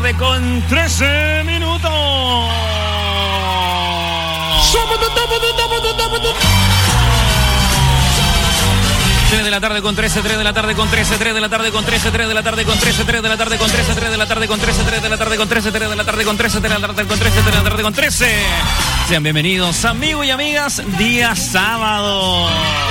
tarde con 13 minutos. 3 de la tarde con 13, 3 de la tarde con 13, 3 de la tarde con 13, 3 de la tarde con 13, 3 de la tarde con 13, 3 de la tarde con 13, 3 de la tarde con 13, 3 de la tarde con 13, 3 de la tarde con 13, 3 de la tarde con 13. Sean bienvenidos, amigos y amigas, día sábado.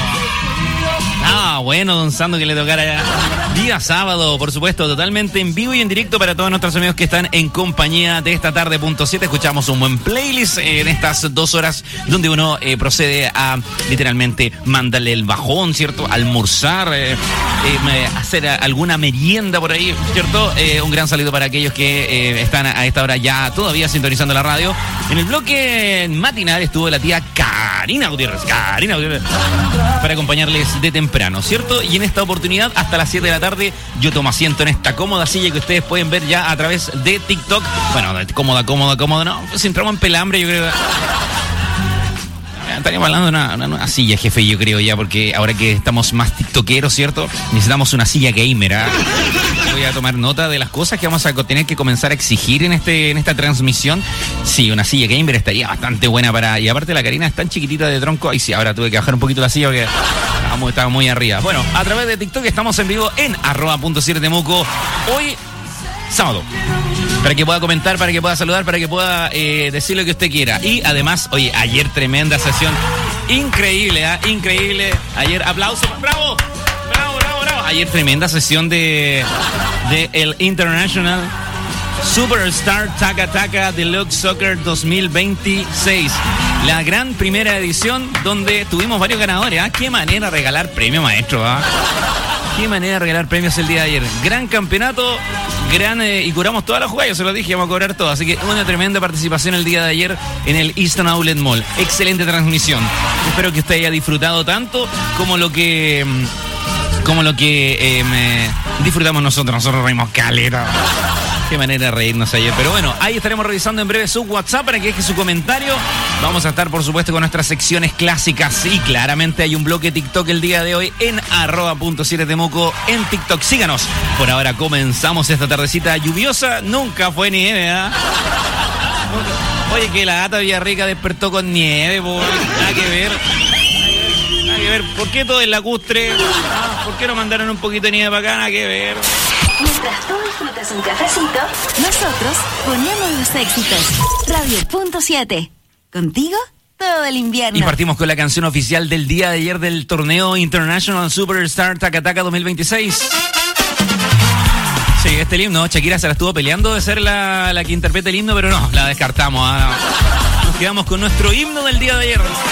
Bueno, don Sando, que le tocara ya. Día sábado, por supuesto, totalmente en vivo y en directo para todos nuestros amigos que están en compañía de esta tarde, .7. Escuchamos un buen playlist en estas 2 horas donde uno procede a literalmente mandarle el bajón, ¿cierto? Almorzar, hacer alguna merienda por ahí, ¿cierto? Un gran saludo para aquellos que están a esta hora ya todavía sintonizando la radio. En el bloque matinal estuvo la tía Karina Gutiérrez, para acompañarles de temprano, ¿cierto? Y en esta oportunidad, hasta las 7 de la tarde, yo tomo asiento en esta cómoda silla que ustedes pueden ver ya a través de TikTok. Bueno, cómoda, no, pues entramos en pelambre, yo creo. Estaríamos hablando de una nueva silla, jefe, yo creo ya, porque ahora que estamos más tiktokeros, ¿cierto? Necesitamos una silla gamer, ¿eh? Voy a tomar nota de las cosas que vamos a tener que comenzar a exigir en esta transmisión. Sí, una silla gamer estaría bastante buena para... Y aparte la Karina es tan chiquitita de tronco. Ay, sí, ahora tuve que bajar un poquito la silla porque estaba muy arriba. Bueno, a través de TikTok estamos en vivo en @.7temuco. Hoy, sábado. Para que pueda comentar, para que pueda saludar, para que pueda decir lo que usted quiera. Y además, oye, ayer tremenda sesión. Increíble, ¿eh? Increíble. Ayer, aplauso. ¡Bravo! Ayer tremenda sesión de el International Superstar Taka Taka Deluxe Soccer 2026. La gran primera edición donde tuvimos varios ganadores. ¿Ah? Qué manera de regalar premio, maestro. ¿Ah? Qué manera de regalar premios el día de ayer. Gran campeonato, y curamos todas las jugadas, yo se lo dije, vamos a cobrar todo. Así que una tremenda participación el día de ayer en el Eastern Outlet Mall. Excelente transmisión. Espero que usted haya disfrutado tanto como lo que disfrutamos nosotros. Nosotros reímos caleta. Qué manera de reírnos ayer. Pero bueno, ahí estaremos revisando en breve su WhatsApp para que deje su comentario. Vamos a estar, por supuesto, con nuestras secciones clásicas. Y claramente hay un bloque TikTok el día de hoy en @.7temuco en TikTok. Síganos. Por ahora comenzamos esta tardecita lluviosa. Nunca fue nieve, ¿eh? Oye, que la gata Villarrica despertó con nieve, nada que ver. ¿Por qué todo es lacustre? ¿Por qué no mandaron un poquito de nieve para acá? Nada que ver. Mientras tú disfrutas un cafecito, nosotros ponemos los éxitos. Radio.7. Contigo todo el invierno. Y partimos con la canción oficial del día de ayer del torneo International Superstar Taka Taka 2026. Sí, el himno, Shakira se la estuvo peleando de ser la que interprete el himno, pero no, la descartamos. Nos quedamos con nuestro himno del día de ayer.